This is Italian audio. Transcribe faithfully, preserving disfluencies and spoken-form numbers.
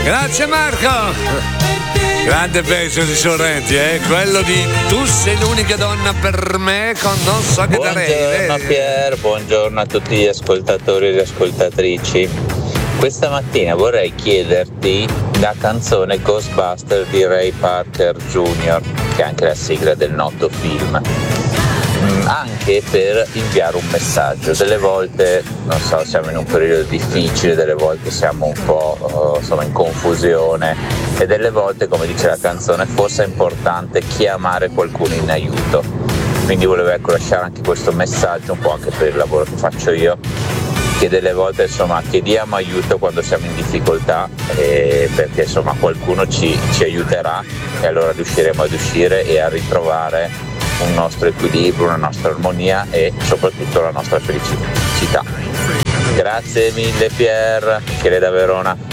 Grazie Marco. Grande pezzo di Sorrenti, eh? Quello di tu sei l'unica donna per me con non so che darei. Buongiorno Pier, buongiorno a tutti gli ascoltatori e le ascoltatrici. Questa mattina vorrei chiederti la canzone Ghostbuster di Ray Parker Junior, che è anche la sigla del noto film. Anche per inviare un messaggio. Delle volte, non so, siamo in un periodo difficile, delle volte siamo un po' uh, insomma in confusione e delle volte, come dice la canzone, forse è importante chiamare qualcuno in aiuto. Quindi volevo ecco lasciare anche questo messaggio, un po' anche per il lavoro che faccio io, che delle volte insomma chiediamo aiuto quando siamo in difficoltà, eh, perché insomma qualcuno ci, ci aiuterà e allora riusciremo ad uscire e a ritrovare un nostro equilibrio, una nostra armonia e soprattutto la nostra felicità. Grazie mille Pier, Michele da Verona.